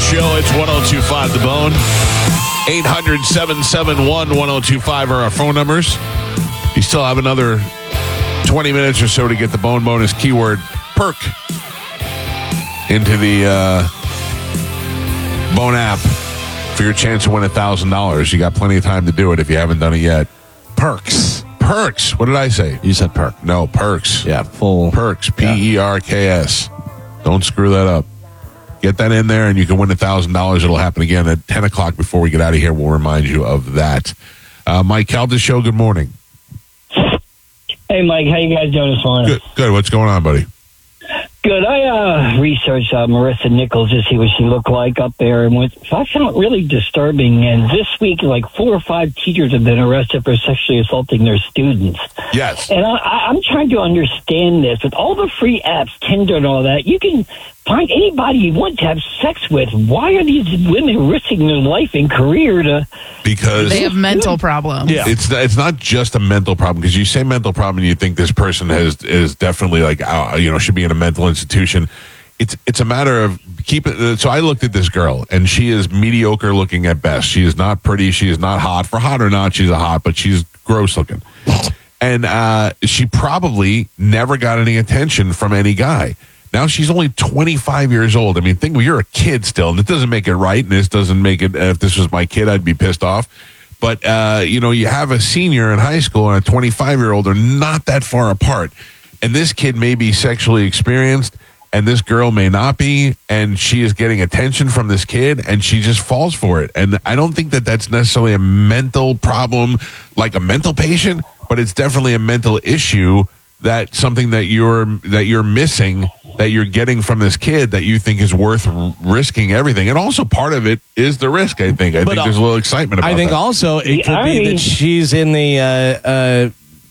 Show. It's 102.5 The Bone. 800-771-1025 are our phone numbers. You still have another 20 minutes or so to get the Bone Bonus keyword perk into the Bone app for your chance to win $1,000. You got plenty of time to do it if you haven't done it yet. Perks. Perks. What did I say? You said perk. No, perks. Yeah, full. Perks. Perks. Don't screw that up. Get that in there, and you can win $1,000. It'll happen again at 10 o'clock before we get out of here. We'll remind you of that. Mike Calda Show, good morning. Hey, Mike. How you guys doing this morning? Good. What's going on, buddy? Good. I researched Marissa Nichols to see what she looked like up there, and I found it really disturbing. And this week, like 4 or 5 teachers have been arrested for sexually assaulting their students. Yes. And I'm trying to understand this. With all the free apps, Tinder and all that, you can find anybody you want to have sex with. Why are these women risking their life and career because they have mental problems. Yeah. It's not just a mental problem, because you say mental problem and you think this person is definitely like should be in a mental institution. It's a matter of so I looked at this girl, and she is mediocre looking at best. She is not pretty. She is not hot. For hot or not, she's a hot, but she's gross looking. And she probably never got any attention from any guy. Now she's only 25 years old. I mean, you're a kid still, and it doesn't make it right, and this doesn't make it, if this was my kid, I'd be pissed off. But, you have a senior in high school and a 25-year-old are not that far apart. And this kid may be sexually experienced, and this girl may not be, and she is getting attention from this kid, and she just falls for it. And I don't think that that's necessarily a mental problem, like a mental patient, but it's definitely a mental issue. That's something that you're missing, that you're getting from this kid, that you think is worth risking everything. And also part of it is the risk, I think. I think there's a little excitement about that. I think also it could be that she's in the,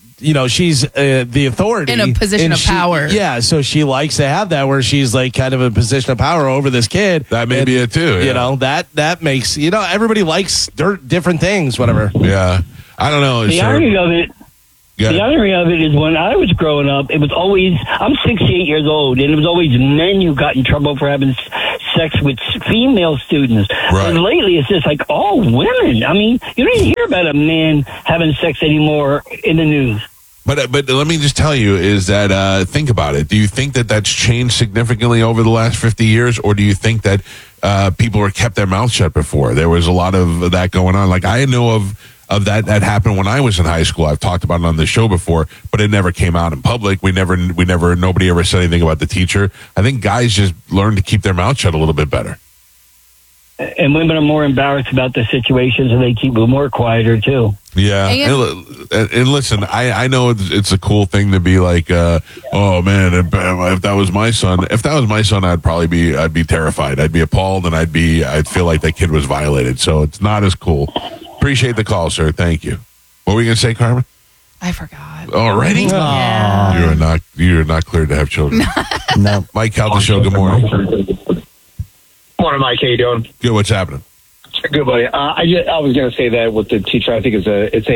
she's the authority. In a position of power. Yeah, so she likes to have that where she's like kind of a position of power over this kid. That may be it too. Yeah. That makes, everybody likes different things, whatever. Yeah. I don't know. The irony of it. The irony of it is when I was growing up, it was always, I'm 68 years old, and it was always men who got in trouble for having sex with female students. Right. And lately, it's just like all women. I mean, you don't even hear about a man having sex anymore in the news. But let me just tell you is that, think about it. Do you think that that's changed significantly over the last 50 years, or do you think that people were kept their mouths shut before? There was a lot of that going on. Like I know of that happened when I was in high school. I've talked about it on the show before, but it never came out in public. Nobody ever said anything about the teacher. I think guys just learned to keep their mouth shut a little bit better. And women are more embarrassed about the situation, so they keep more quieter too. Yeah, and listen, I know it's a cool thing to be like, oh man, if that was my son, I'd be terrified. I'd be appalled, and I'd feel like that kid was violated. So it's not as cool. Appreciate the call, sir. Thank you. What were you going to say, Carmen? I forgot. Already? Yeah. You're not cleared to have children. No. Mike Calda Show, good morning. Morning, Mike. How you doing? Good. What's happening? Good, buddy. I was going to say that with the teacher, I think it's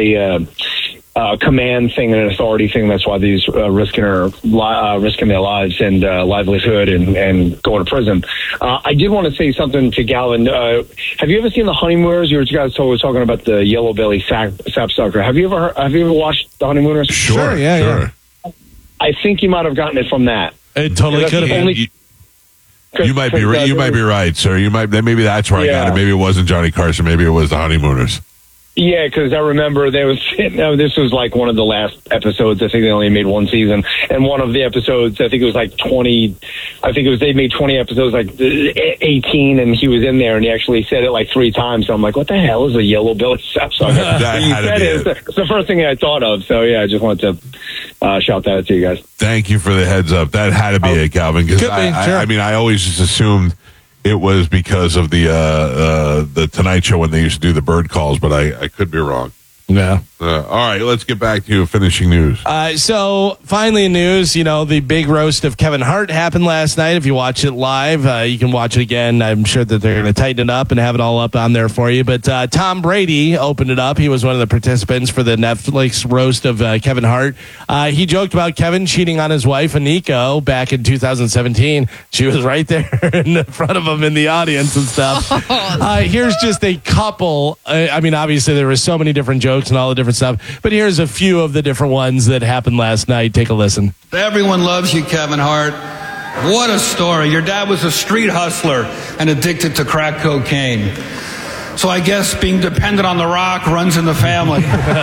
a command thing and an authority thing. That's why these risking their lives and livelihood and going to prison. I did want to say something to Galvin. Have you ever seen The Honeymooners? You guys were talking about the yellow belly sapsucker. Have you ever watched The Honeymooners? Sure. Yeah. I think you might have gotten it from that. It totally could have been. You might be right, sir. Maybe that's where I got it. Maybe it wasn't Johnny Carson. Maybe it was The Honeymooners. Yeah, because I remember this was like one of the last episodes. I think they only made one season, and one of the episodes, I think it was like 20. I think it was they made 20 episodes, like 18, and he was in there, and he actually said it like 3 times. So I'm like, what the hell is a yellow belly sapsucker? It's the first thing I thought of. So yeah, I just wanted to shout that out to you guys. Thank you for the heads up. That had to be it, Calvin. Because I always just assumed it was because of the Tonight Show when they used to do the bird calls, but I could be wrong. Yeah. All right, let's get back to finishing news. So finally in news, the big roast of Kevin Hart happened last night. If you watch it live, you can watch it again. I'm sure that they're going to tighten it up and have it all up on there for you. But Tom Brady opened it up. He was one of the participants for the Netflix roast of Kevin Hart. He joked about Kevin cheating on his wife, Aniko, back in 2017. She was right there in front of him in the audience and stuff. Here's just a couple. Obviously there were so many different jokes and all the different stuff, but here's a few of the different ones that happened last night. Take a listen. Everyone loves you, Kevin Hart. What a story. Your dad was a street hustler and addicted to crack cocaine. So I guess being dependent on The Rock runs in the family.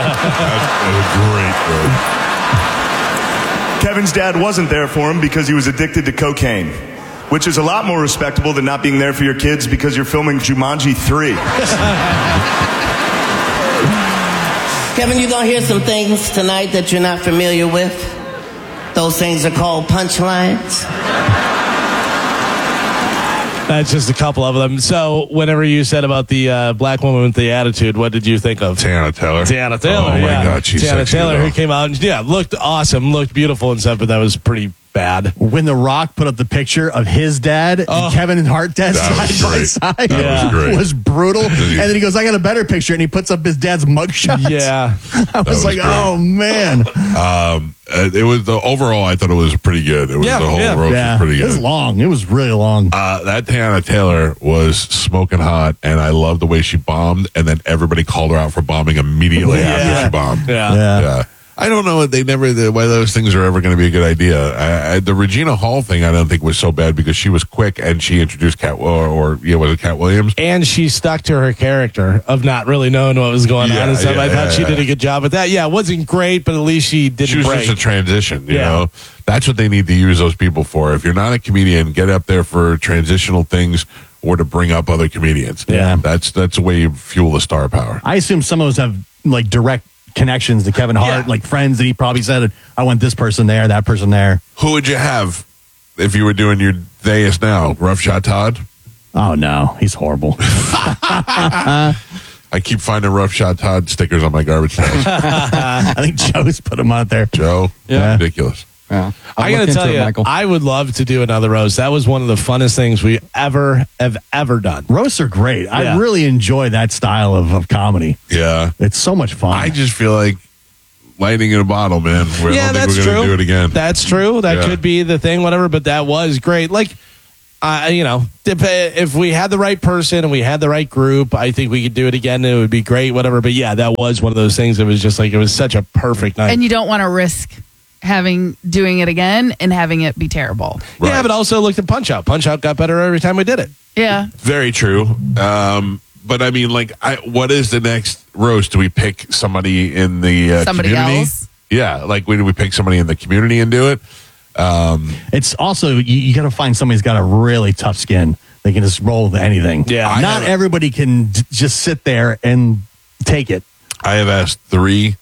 That's great, bro. Kevin's dad wasn't there for him because he was addicted to cocaine, which is a lot more respectable than not being there for your kids because you're filming Jumanji 3. Kevin, you're going to hear some things tonight that you're not familiar with. Those things are called punchlines. That's just a couple of them. So whenever you said about the black woman with the attitude, what did you think of? Tiana Taylor. Oh, my God, she's Tiana sexy Taylor, though. who came out and, looked awesome, looked beautiful and stuff, but that was pretty bad. When The Rock put up the picture of his dad and Kevin and Hart dad That was side by great. side, That was great. was brutal. And then he goes, I got a better picture, and he puts up his dad's mugshot. Yeah. I was like, great. oh, man. It was overall. I thought it was pretty good. It was the whole roast was pretty It was good. long. It was really long. That Tiana Taylor was smoking hot, and I loved the way she bombed. And then everybody called her out for bombing immediately after she bombed. Yeah. I don't know. Why those things are ever going to be a good idea. The Regina Hall thing, I don't think was so bad because she was quick and she introduced was it Cat Williams? And she stuck to her character of not really knowing what was going on and stuff. I thought she did a good job with that. Yeah, it wasn't great, but at least she didn't She was break. just a transition, you know? That's what they need to use those people for. If you're not a comedian, get up there for transitional things or to bring up other comedians. Yeah. That's the way you fuel the star power. I assume some of those have, like, direct connections to Kevin Hart, like friends that he probably said, I want this person there, that person there. Who would you have if you were doing your Deus now? Rough Shot Todd? Oh, no. He's horrible. I keep finding Rough Shot Todd stickers on my garbage cans. I think Joe's put him out there. Joe? Yeah. Ridiculous. Yeah. I got to tell you, I would love to do another roast. That was one of the funnest things we ever have ever done. Roasts are great. I really enjoy that style of comedy. Yeah. It's so much fun. I just feel like lightning in a bottle, man. I don't think that's we're going true. to do it again. That's true. That could be the thing, whatever, but that was great. Like, if we had the right person and we had the right group, I think we could do it again. It would be great, whatever. But yeah, that was one of those things. It was just like, it was such a perfect night. And you don't want to risk doing it again and having it be terrible. Right. Yeah, but also looked at Punch Out. Punch Out got better every time we did it. Yeah. Very true. But I mean, what is the next roast? Do we pick somebody in the Somebody community? else? Yeah, like do we pick somebody in the community and do it? It's also, you got to find somebody who's got a really tough skin. They can just roll with anything. Yeah. Not everybody can just sit there and take it. I have asked 4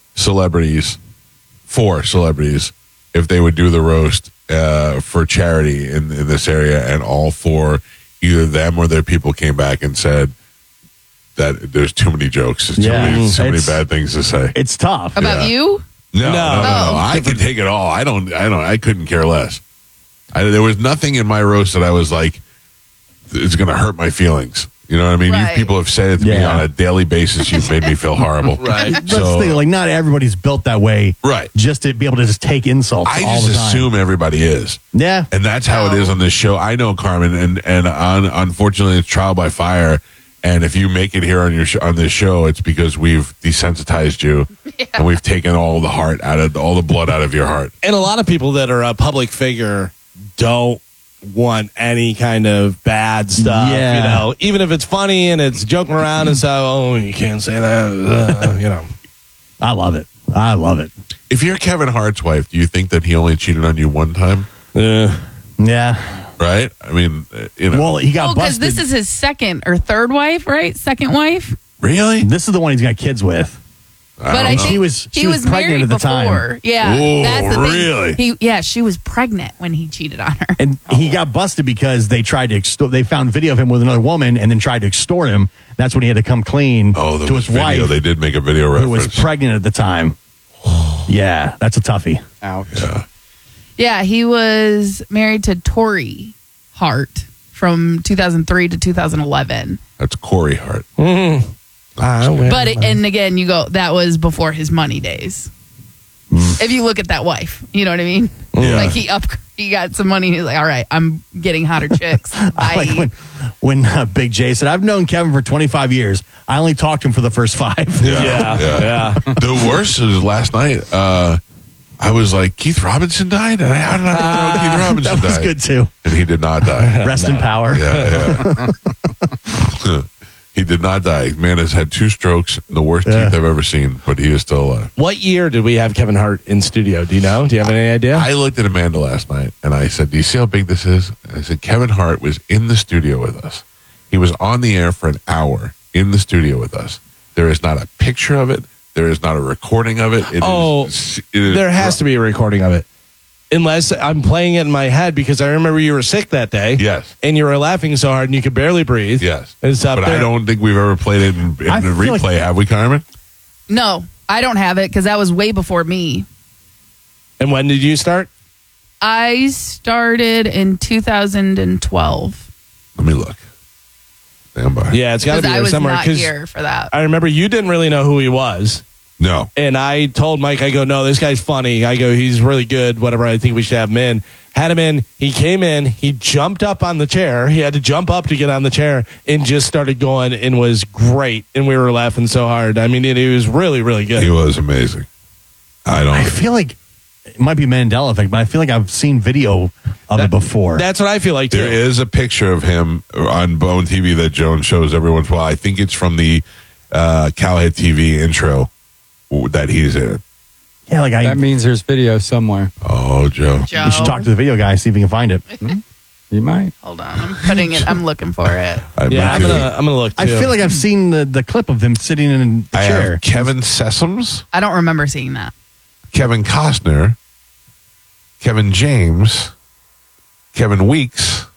celebrities, if they would do the roast for charity in this area, and all 4, either them or their people came back and said that there's too many jokes, there's too many bad things to say. It's tough. About you? No. Oh. I can take it all. I couldn't care less. There was nothing in my roast that I was like, it's going to hurt my feelings. You know what I mean? Right. You people have said it to me on a daily basis. You've made me feel horrible. Right. That's the thing. Like, not everybody's built that way. Right. Just to be able to just take insults I all just the time. assume everybody is. Yeah. And that's how it is on this show. I know, Carmen, and unfortunately, it's trial by fire. And if you make it here on on this show, it's because we've desensitized you and we've taken all the heart all the blood out of your heart. And a lot of people that are a public figure don't want any kind of bad stuff. Yeah. Even if it's funny and it's joking around and stuff. Oh, you can't say that. I love it. If you're Kevin Hart's wife, do you think that he only cheated on you one time? Yeah. Right? I mean, Well, he got because busted. this is his second or third wife, right? Second wife? Really? This is the one he's got kids with. But I think she was pregnant married at the before. time. Yeah, Ooh, that's the really? thing. She was pregnant when he cheated on her. And he got busted because they tried to extort. They found video of him with another woman and then tried to extort him. That's when he had to come clean Oh, there to was his video. wife, They did make a video who reference. was pregnant at the time. Yeah, that's a toughie. Ouch. Yeah. Yeah, he was married to Tori Hart from 2003 to 2011. That's Corey Hart. But and again, you go that was before his money days. If you look at that wife, you know what I mean. Yeah. Like he got some money. He's like, all right, I'm getting hotter chicks. Bye. I like when Big J said, "I've known Kevin for 25 years. I only talked to him for the first 5." Yeah. The worst is last night. I was like, Keith Robinson died? How did I know Keith Robinson That was died? good too. And he did not die. Rest in power. Yeah. He did not die. Man has had 2 strokes, the worst teeth I've ever seen, but he is still alive. What year did we have Kevin Hart in studio? Do you know? Do you have any idea? I looked at Amanda last night and I said, do you see how big this is? And I said, Kevin Hart was in the studio with us. He was on the air for an hour in the studio with us. There is not a picture of it. There is not a recording of it. It is There has to be a recording of it. Unless I'm playing it in my head because I remember you were sick that day. Yes. And you were laughing so hard and you could barely breathe. Yes. It's up But there. I don't think we've ever played it in the feel replay, like- have we, Carmen? No, I don't have it because that was way before me. And when did you start? I started in 2012 Let me look. Stand by. Yeah, it's got to because be I there was somewhere. not 'cause here for that. I remember you didn't really know who he was. No. And I told Mike, I go, no, this guy's funny. I go, he's really good, whatever. I think we should have him in. Had him in. He came in. He jumped up on the chair. He had to jump up to get on the chair and just started going and was great. And we were laughing so hard. I mean, he was really, really good. He was amazing. I feel like it might be Mandela effect, but I feel like I've seen video of it before. That's what I feel like, too. There is a picture of him on Bone TV that Joan shows every once in a while. I think it's from the Cowhead TV intro that he's in. Yeah, like That means there's video somewhere. Oh, Joe. Joe, you should talk to the video guy, see if he can find it. You might. hold on, I'm putting it. I'm looking for it. Yeah, I'm gonna look, too. I feel like I've seen the clip of him sitting in the I chair. have Kevin Sessoms, I don't remember seeing that. Kevin Costner, Kevin James, Kevin Weeks,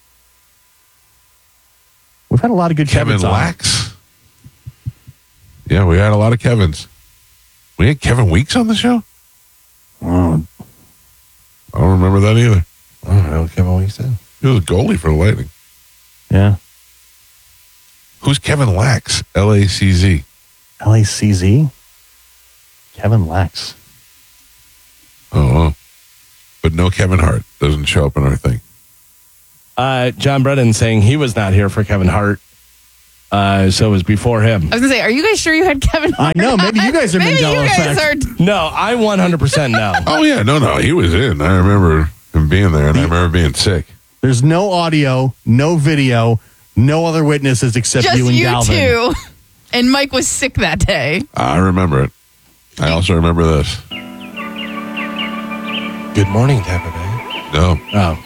We've had a lot of good Kevin Kevins on. Lax. Yeah, we had a lot of Kevins. We had Kevin Weeks on the show? Oh, I don't remember that either. I don't know what Kevin Weeks said. He was a goalie for the Lightning. yeah. Who's Kevin Lax? L-A-C-Z. LACZ? Kevin Lax. Oh, but no Kevin Hart. Doesn't show up in our thing. John Brennan saying he was not here for Kevin Hart. So it was before him. I was gonna say, are you guys sure you had Kevin Hart? I know, maybe you guys are Maybe you Mandela guys effect. are. No, I 100% know. Oh, yeah. No. He was in. I remember him being there, and I remember being sick. There's no audio, no video, no other witnesses except Just you and you Galvin. two. And Mike was sick that day. I remember it. I also remember this. Good morning, Tampa Bay. No, Oh.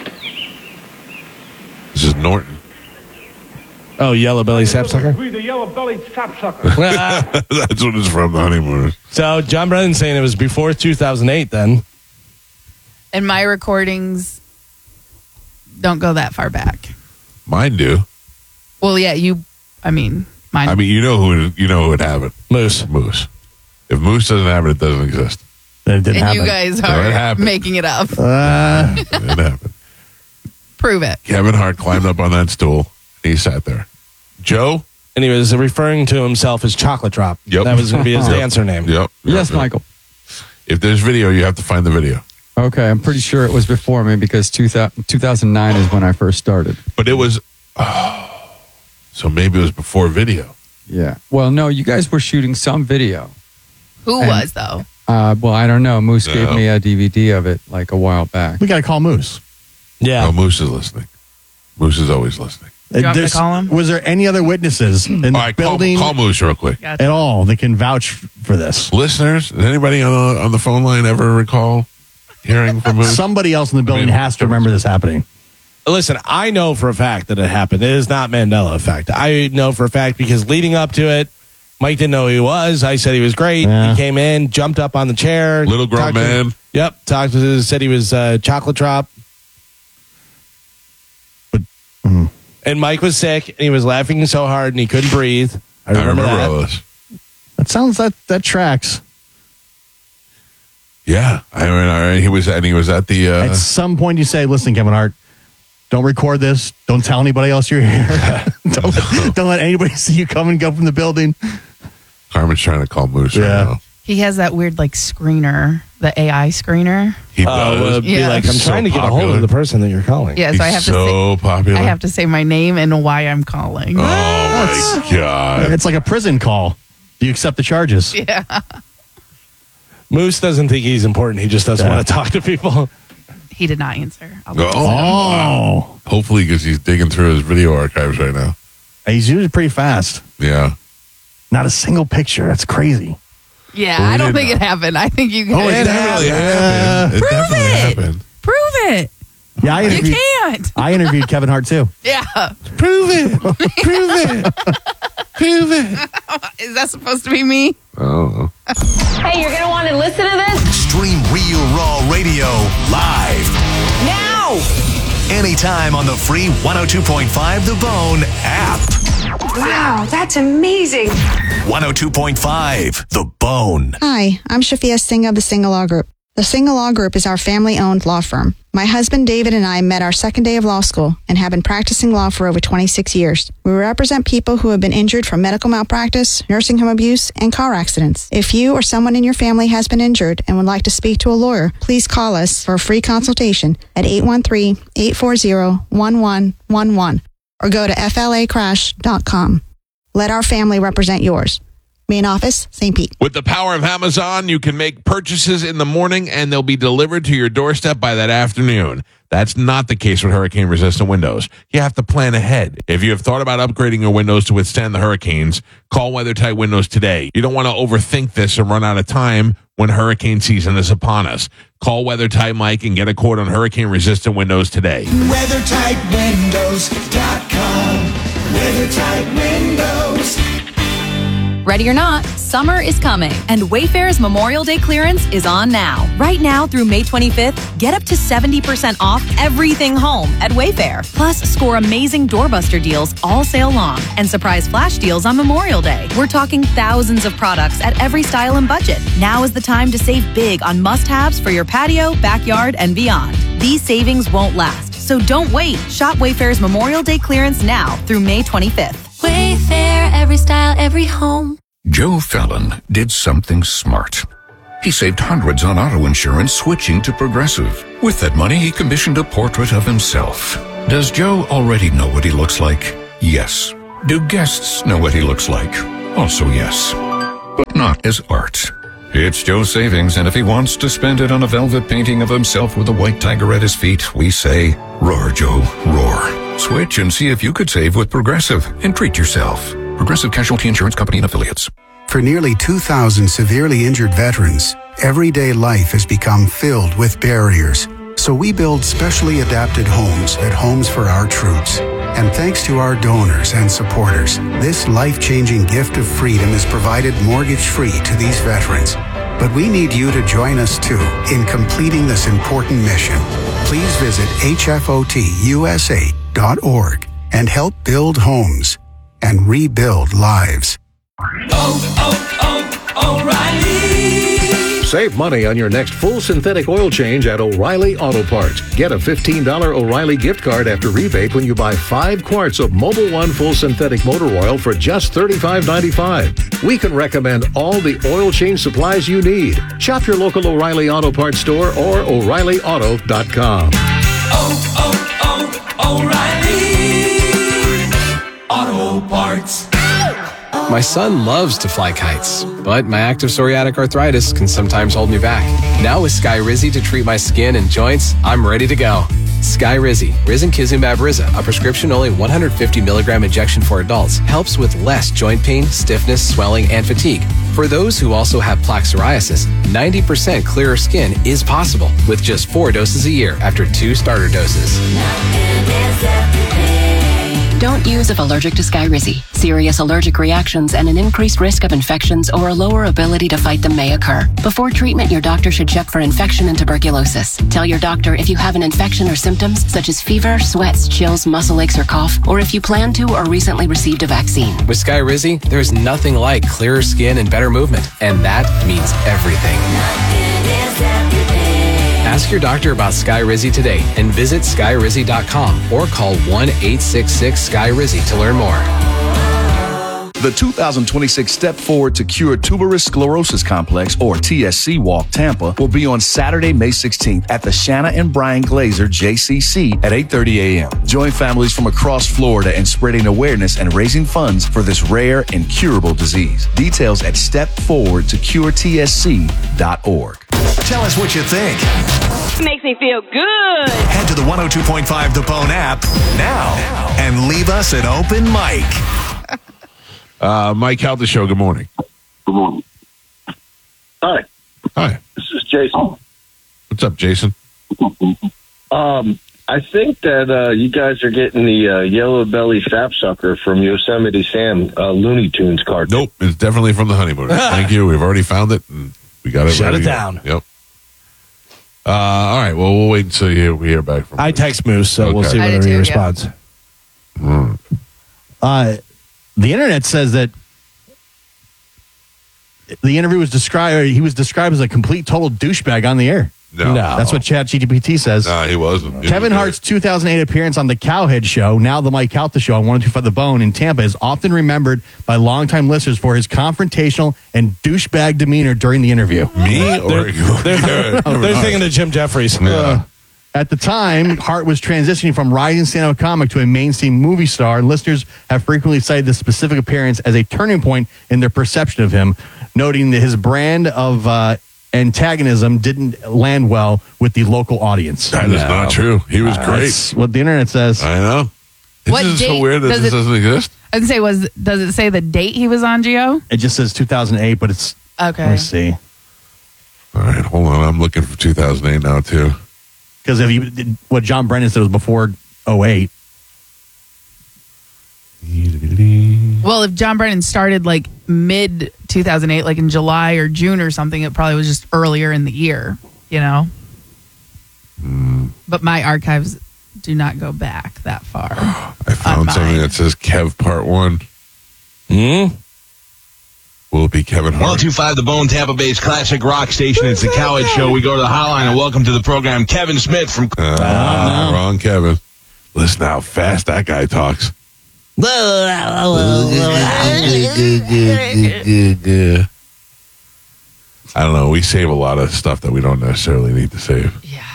this is Norton. Oh, Yellow Belly Sapsucker? We the yellow-bellied sapsucker. That's what it's from, the Honeymooners. So John Brennan saying it was before 2008 then. And my recordings don't go that far back. Mine do. Well, yeah, mine. I mean, you know who would have it. Moose. Moose. If Moose doesn't have it, it doesn't exist. It didn't and happen. you guys So it are happened. making it up. It happened. Prove it. Kevin Hart climbed up on that stool. He sat there. Joe? And he was referring to himself as Chocolate Drop. Yep. That was going to be his Yep. dancer name. Yep. Yes, Yep. Michael. If there's video, you have to find the video. Okay, I'm pretty sure it was before me because 2009 is when I first started. But it was... so maybe it was before video. Yeah. Well, no, you guys were shooting some video. Who And- was, though? Well, I don't know. Moose gave No. me a DVD of it like a while back. We got to call Moose. Yeah. Oh, Moose is listening. Moose is always listening. Do you want me to There's- call him? Was there any other witnesses in the All right, building call Moose real quick. at all that can vouch for this? Listeners, did anybody on the phone line ever recall hearing from Moose? Somebody else in the building has to remember this happening. Listen, I know for a fact that it happened. It is not Mandela effect. I know for a fact because leading up to it, Mike didn't know who he was. I said he was great. Yeah. He came in, jumped up on the chair. Little grown man. Talked to said he was chocolate drop. And Mike was sick, and he was laughing so hard, and he couldn't breathe. I remember that. all this. That sounds that tracks. Yeah, I mean, he was at the. At some point, you say, "Listen, Kevin Hart, don't record this. Don't tell anybody else you're here. don't let anybody see you come and go from the building." Carmen's trying to call Moose right now. He has that weird screener, the AI screener. He does. Be like, I'm trying to get a hold of the person that you're calling. Yeah, so I have to say, popular. I have to say my name and why I'm calling. Oh my God! It's like a prison call. Do you accept the charges? Yeah. Moose doesn't think he's important. He just doesn't want to talk to people. He did not answer. Wow. Hopefully, because he's digging through his video archives right now. He's usually pretty fast. Yeah. Not a single picture. That's crazy. Yeah, I don't think it happened. I think you guys. It definitely happened. It definitely happened. Prove it. Yeah, you can't. I interviewed Kevin Hart too. Yeah. Prove it. Prove it. Prove it. Is that supposed to be me? Oh. Hey, you're going to want to listen to this? Stream Real Raw Radio live Now! anytime on the free 102.5 The Bone app. Wow, that's amazing. 102.5 The Bone. Hi, I'm Shafia Singh of the Singh Law Group. The Singh Law Group is our family-owned law firm. My husband David and I met our second day of law school and have been practicing law for over 26 years. We represent people who have been injured from medical malpractice, nursing home abuse, and car accidents. If you or someone in your family has been injured and would like to speak to a lawyer, please call us for a free consultation at 813-840-1111 or go to flacrash.com. Let our family represent yours. Main office, St. Pete. With the power of Amazon, you can make purchases in the morning and they'll be delivered to your doorstep by that afternoon. That's not the case with hurricane-resistant windows. You have to plan ahead. If you have thought about upgrading your windows to withstand the hurricanes, call WeatherTight Windows today. You don't want to overthink this and run out of time when hurricane season is upon us. Call WeatherTight Mike and get a quote on hurricane-resistant windows today. WeatherTightWindows.com. WeatherTight Windows. Ready or not, summer is coming, and Wayfair's Memorial Day clearance is on now. Right now through May 25th, get up to 70% off everything home at Wayfair. Plus, score amazing doorbuster deals all sale long and surprise flash deals on Memorial Day. We're talking thousands of products at every style and budget. Now is the time to save big on must-haves for your patio, backyard, and beyond. These savings won't last, so don't wait. Shop Wayfair's Memorial Day clearance now through May 25th. Wayfair, every style, every home. Joe Fallon did something smart. He saved hundreds on auto insurance switching to Progressive. With that money, he commissioned a portrait of himself. Does Joe already know what he looks like? Yes. Do guests know what he looks like? Also yes. But not as art. It's Joe's savings, and if he wants to spend it on a velvet painting of himself with a white tiger at his feet, we say, roar, Joe, roar. Switch and see if you could save with Progressive and treat yourself. Progressive Casualty Insurance Company and Affiliates. For nearly 2,000 severely injured veterans, everyday life has become filled with barriers. So we build specially adapted homes at Homes for Our Troops. And thanks to our donors and supporters, this life-changing gift of freedom is provided mortgage-free to these veterans. But we need you to join us, too, in completing this important mission. Please visit hfotusa.org and help build homes and rebuild lives. O'Reilly! Save money on your next full synthetic oil change at O'Reilly Auto Parts. Get a $15 O'Reilly gift card after rebate when you buy 5 quarts of Mobil 1 full synthetic motor oil for just $35.95. We can recommend all the oil change supplies you need. Shop your local O'Reilly Auto Parts store or O'ReillyAuto.com. O'Reilly Auto Parts. My son loves to fly kites, but my active psoriatic arthritis can sometimes hold me back. Now with Skyrizi to treat my skin and joints, I'm ready to go. Skyrizi, Risankizumab Riza, a prescription-only 150 milligram injection for adults, helps with less joint pain, stiffness, swelling, and fatigue. For those who also have plaque psoriasis, 90% clearer skin is possible with just 4 doses a year after 2 starter doses. Don't Don't use if allergic to Skyrizi. Serious allergic reactions and an increased risk of infections or a lower ability to fight them may occur. Before treatment, your doctor should check for infection and tuberculosis. Tell your doctor if you have an infection or symptoms such as fever, sweats, chills, muscle aches, or cough, or if you plan to or recently received a vaccine. With Skyrizi, there's nothing like clearer skin and better movement, and that means everything. Ask your doctor about Skyrizi today and visit skyrizi.com or call 1-866-SKY-RIZZI to learn more. The 2026 Step Forward to Cure Tuberous Sclerosis Complex, or TSC Walk Tampa, will be on Saturday, May 16th at the Shanna and Brian Glazer JCC at 8:30 a.m. Join families from across Florida in spreading awareness and raising funds for this rare and curable disease. Details at stepforwardtocureTSC.org. Tell us what you think. Makes me feel good. Head to the 102.5 The Bone app now and leave us an open mic. Mike Calta Show, good morning. Good morning. Hi. Hi. This is Jason. What's up, Jason? I think that you guys are getting the yellow belly sapsucker from Yosemite Sam Looney Tunes cartoon. Nope, it's definitely from the Honeymooners. Thank you. We've already found it, and we got it. Shut ready. it down. Yep. All right. Well, we'll wait until we hear back from. I text Moose, so we'll Okay. see I whatever did he too, responds. The internet says that the interview was described. He was described as a complete total douchebag on the air. No. That's what ChatGPT says. No, he wasn't. He Kevin was Hart's 2008 appearance on the Cowhead Show, now the Mike Calta Show on 102.5 The Bone in Tampa, is often remembered by longtime listeners for his confrontational and douchebag demeanor during the interview. Me or They're thinking of Jim Jeffries. At the time, Hart was transitioning from rising stand-up comic to a mainstream movie star, and listeners have frequently cited this specific appearance as a turning point in their perception of him, noting that his brand of antagonism didn't land well with the local audience. That is not true. He was great. That's what the internet says. I know. What This is so date weird that does this it- doesn't exist. I was gonna say, does it say the date he was on, Gio? It just says 2008, but it's... Okay. Let me see. All right, hold on. I'm looking for 2008 now, too. Because if you what John Brennan said was before 08. Well, if John Brennan started like mid 2008, like in July or June or something, it probably was just earlier in the year, you know? But my archives do not go back that far. I found something that says Kev Part 1. Will it be Kevin Hart? 102.5 The Bone, Tampa Bay's classic rock station. It's the Cowhead Show. We go to the hotline and welcome to the program Kevin Smith from... Wrong Kevin. Listen how fast that guy talks. I don't know. We save a lot of stuff that we don't necessarily need to save. Yeah.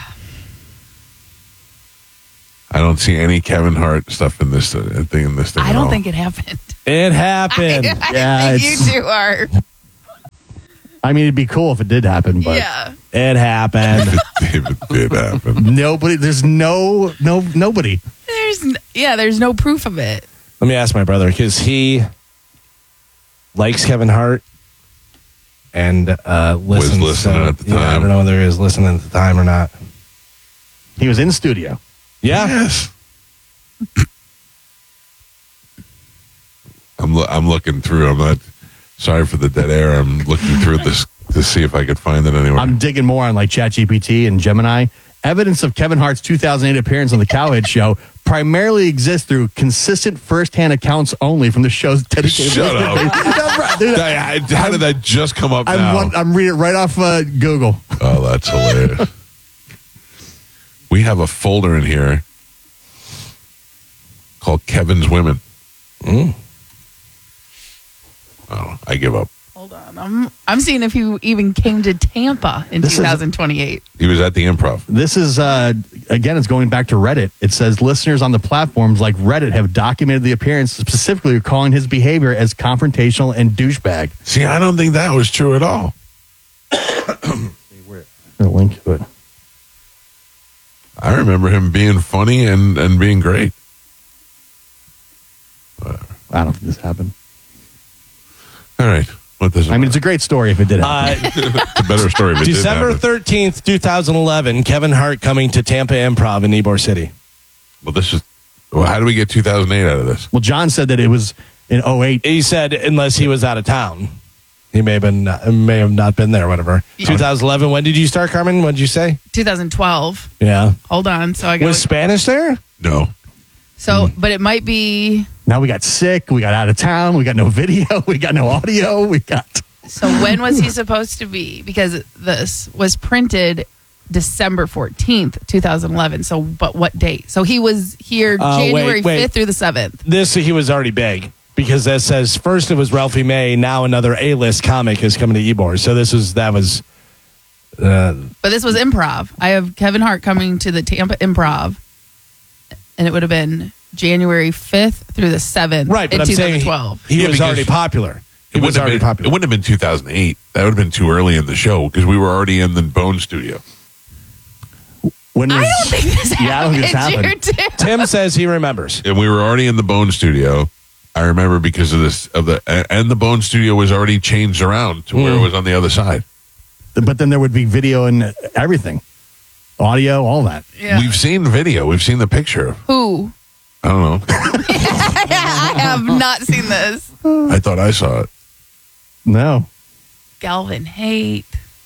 I don't see any Kevin Hart stuff in this thing. I don't think it happened. It happened. Yeah, You two are. I mean, it'd be cool if it did happen, but Yeah. It happened. It did happen. nobody. There's nobody. There's no proof of it. Let me ask my brother, because he likes Kevin Hart and listens. listening at the time. I don't know whether he was listening at the time or not. He was in the studio. Yeah. Yes. I'm looking through. I'm not sorry for the dead air. I'm looking through this to see if I could find it anywhere. I'm digging more on like ChatGPT and Gemini. Evidence of Kevin Hart's 2008 appearance on the Cowhead Show primarily exists through consistent first-hand accounts only from the show's dedicated. Shut up. How did that just come up now? I'm reading it right off Google. Oh, that's hilarious. We have a folder in here called Kevin's Women. Oh, I give up. Hold on. I'm seeing if you even came to Tampa in 2028. He was at the Improv. This is, again, it's going back to Reddit. It says listeners on the platforms like Reddit have documented the appearance, specifically calling his behavior as confrontational and douchebag. See, I don't think that was true at all. A link to it. I remember him being funny and being great. I don't think this happened. All right. What does it I mean, it's a great story if it did happen. It's a better story if it December did happen. 13th, 2011, Kevin Hart coming to Tampa Improv in Ybor City. Well, this is Well, how do we get 2008 out of this? Well, John said that it was in 08. He said unless he was out of town. He may have not been there, whatever. 2011, when did you start, Carmen? What did you say? 2012. Yeah. Hold on. So I got Was Spanish there? No. So, but it might be. Now we got sick. We got out of town. We got no video. We got no audio. We got. So when was he supposed to be? Because this was printed December 14th, 2011. So, but what date? So he was here January 5th through the 7th. He was already big. Because that says first it was Ralphie May, now another A-list comic is coming to Ybor. So that was. But this was improv. I have Kevin Hart coming to the Tampa Improv, and it would have been January 5th through the 7th, right? But in I'm 2012. saying he was already popular. It wouldn't have been 2008. That would have been too early in the show because we were already in the Bone studio. I don't think this happened. Tim says he remembers, and we were already in the Bone studio. I remember because of this and the Bone studio was already changed around to where it was on the other side. But then there would be video and everything, audio, all that. Yeah. We've seen video. We've seen the picture. Who? I don't know. I have not seen this. I thought I saw it. No. Galvin Haight.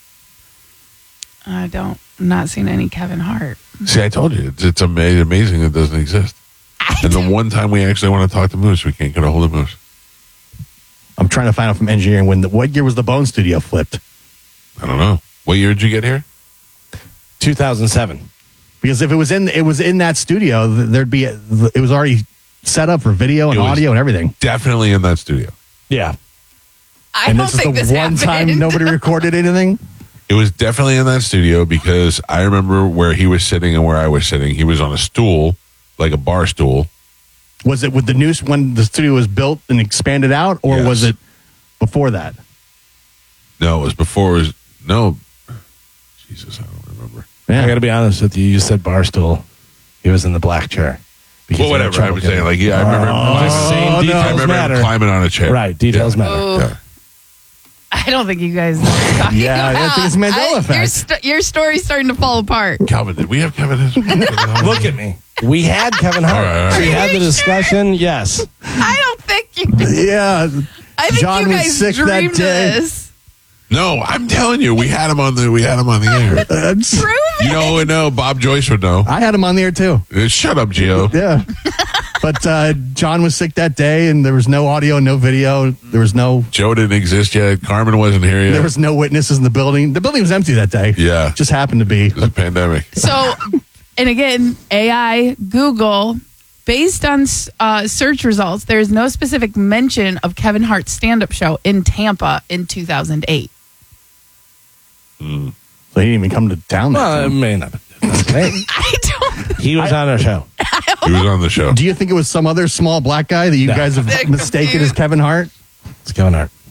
I'm not seeing any Kevin Hart. See, I told you it's amazing it doesn't exist. And the one time we actually want to talk to Moose, we can't get a hold of Moose. I'm trying to find out from engineering what year was the Bone Studio flipped? I don't know. What year did you get here? 2007. Because if it was in that studio, it was already set up for video and audio and everything. Definitely in that studio. Yeah. I don't think this happened. One time nobody recorded anything. It was definitely in that studio because I remember where he was sitting and where I was sitting. He was on a stool. Like a bar stool. Was it with the news when the studio was built and expanded out, or was it before that? No, it was before. No. Jesus, I don't remember. Yeah. I got to be honest with you. You said bar stool. He was in the black chair. Well, whatever. I was saying, I remember. I remember him climbing on a chair. Right. Details matter. Yeah. I don't think you guys know what you're talking about. I think it's Mandela effect. Your story's starting to fall apart. Calvin, did we have Kevin? Look at me. We had Kevin Hart. All right. We had the discussion. Yes. I don't think you did. Yeah. I think John you was guys sick that dreamed day. this. No, I'm telling you, we had him on the air. Prove it. You know, no, Bob Joyce would know. I had him on the air too. Shut up, Gio. Yeah. But John was sick that day, and there was no audio, no video. There was no. Joe didn't exist yet. Carmen wasn't here yet. There was no witnesses in the building. The building was empty that day. Yeah. Just happened to be. It was a pandemic. So, and again, AI, Google, based on search results, there is no specific mention of Kevin Hart's stand-up show in Tampa in 2008. So he didn't even come to town. Well, it may not. I don't. He was on our show. He was on the show. Do you think it was some other small black guy that you guys have mistaken as Kevin Hart? It's Kevin Hart.